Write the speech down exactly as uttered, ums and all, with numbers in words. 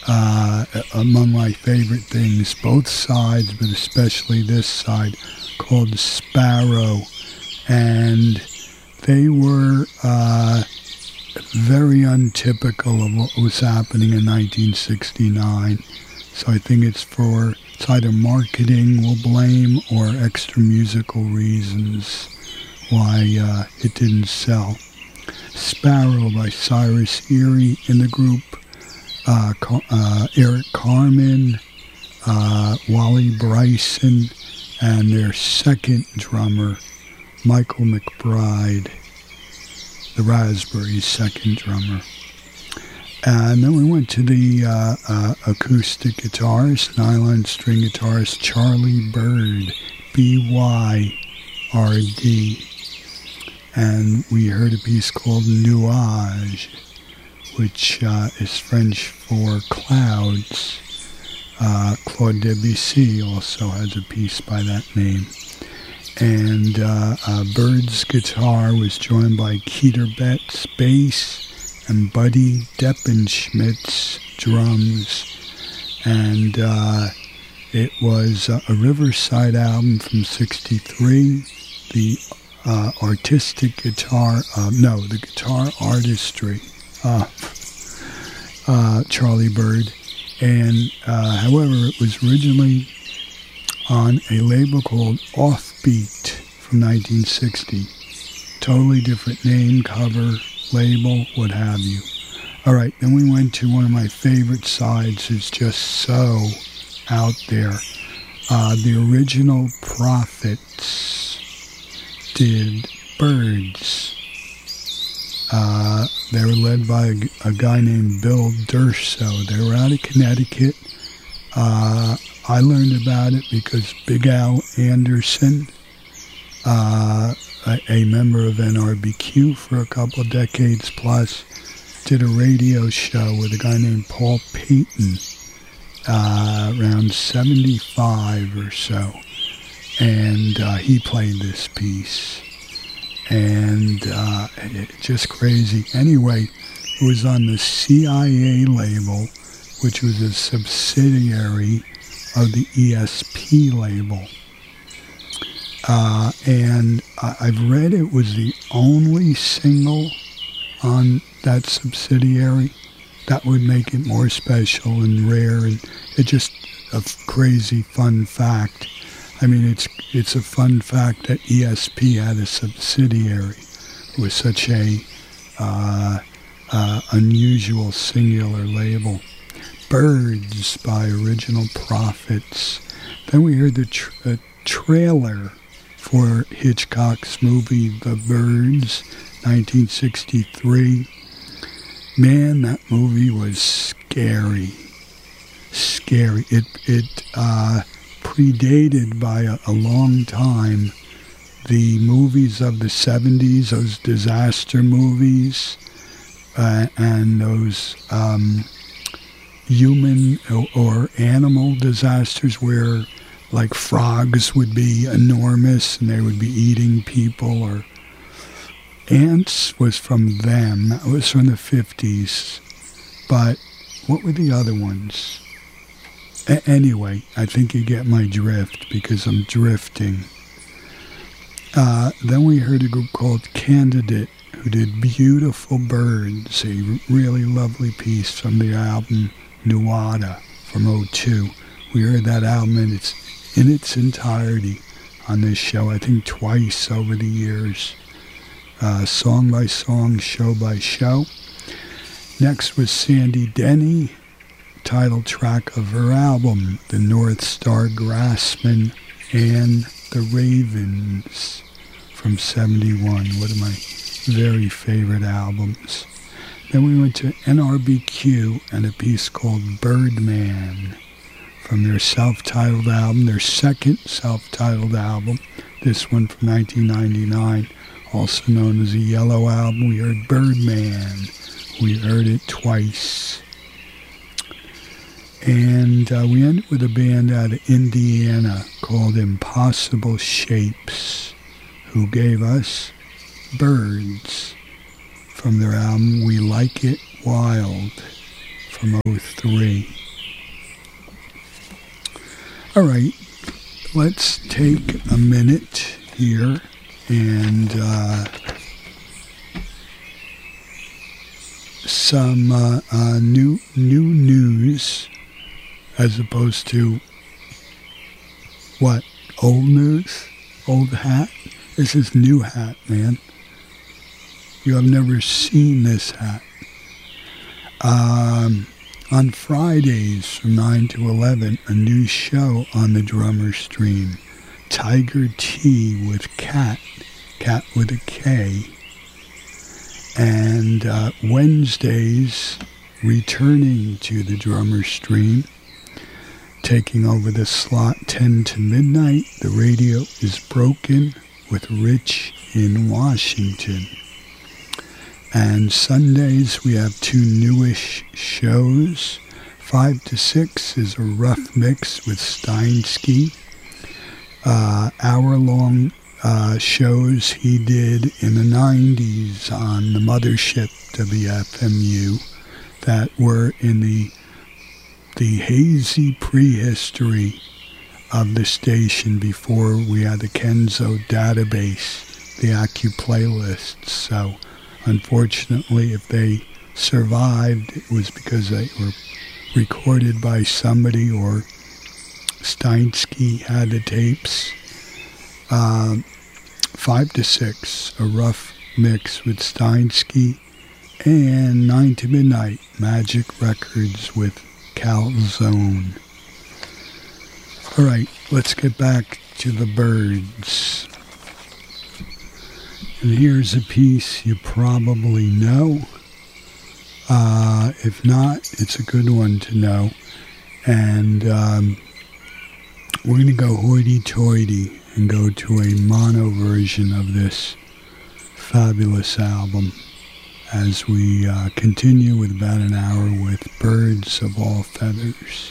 uh, among my favorite things, both sides, but especially this side, called Sparrow. And they were uh, very untypical of what was happening in nineteen sixty-nine. So I think it's for, it's either marketing we'll blame or extra musical reasons why uh, it didn't sell. Sparrow by Cyrus Erie in the group, uh, uh, Eric Carmen, uh, Wally Bryson, and their second drummer, Michael McBride, the Raspberries' second drummer. And then we went to the uh, uh, acoustic guitarist, nylon string guitarist, Charlie Byrd, B Y R D. And we heard a piece called Nuage, which uh, is French for clouds. Uh, Claude Debussy also has a piece by that name. And uh, uh, Byrd's guitar was joined by Keter Betts bass and Buddy Deppenschmidt's drums. And uh, it was uh, a Riverside album from sixty-three. The uh, artistic guitar, uh, no, the guitar artistry of uh, Charlie Byrd. And uh, however, it was originally on a label called Offbeat from nineteen sixty. Totally different name, cover, label, what have you. All right, then we went to one of my favorite sides. It's just so out there. Uh, the original Prophets did Birds. Uh, they were led by a, a guy named Bill Durso. They were out of Connecticut. Uh, I learned about it because Big Al Anderson, uh, a, a member of N R B Q for a couple of decades plus, did a radio show with a guy named Paul Payton uh, around seventy-five or so. And uh, he played this piece. And uh, it, just crazy. Anyway, it was on the C I A label, which was a subsidiary of the E S P label. Uh, and I, I've read it was the only single on that subsidiary. That would make it more special and rare, and it's just a crazy fun fact. I mean, it's it's a fun fact that E S P had a subsidiary. It was such a uh, uh, unusual singular label. Birds by Original Prophets. Then we heard the tra- trailer for Hitchcock's movie The Birds, nineteen sixty-three. Man, that movie was scary. Scary. It it uh, predated by a, a long time the movies of the seventies, those disaster movies, uh, and those um, human or, or animal disasters where like frogs would be enormous and they would be eating people, or ants was from them. That was from the fifties. But what were the other ones? A- anyway, I think you get my drift because I'm drifting. Uh, then we heard a group called Candidate who did Beautiful Birds, a really lovely piece from the album Nuada from oh two. We heard that album in its, in its entirety on this show, I think twice over the years. Uh, song by song, show by show. Next was Sandy Denny, title track of her album, The North Star Grassmen and the Ravens from seventy-one, one of my very favorite albums. Then we went to N R B Q and a piece called Birdman from their self-titled album, their second self-titled album, this one from nineteen ninety-nine, also known as the Yellow Album. We heard Birdman. We heard it twice. And uh, we ended with a band out of Indiana called Impossible Shapes, who gave us Birds from their album We Like It Wild from oh three. All right, let's take a minute here and uh, some uh, uh, new new news as opposed to what? Old news? Old hat? This is new hat, man. You have never seen this hat. Um, on Fridays from nine to eleven, a new show on the Drummer Stream. Tiger Tea with Cat, Cat with a K. And uh, Wednesdays, returning to the Drummer Stream, taking over the slot ten to midnight, The Radio is Broken with Rich in Washington. And Sundays, we have two newish shows. Five to six is a rough mix with Steinsky. Uh, hour-long uh, shows he did in the nineties on the mothership W F M U that were in the the hazy prehistory of the station before we had the Kenzo database, the Acu playlists. So unfortunately, if they survived, it was because they were recorded by somebody or Steinsky had the tapes. Um, five to six, a rough mix with Steinsky, and nine to midnight, Magic Records with Calzone. All right, let's get back to the Byrds. And here's a piece you probably know. Uh, if not, it's a good one to know. And um, we're going to go hoity-toity and go to a mono version of this fabulous album as we uh, continue with about an hour with Birds of All Feathers.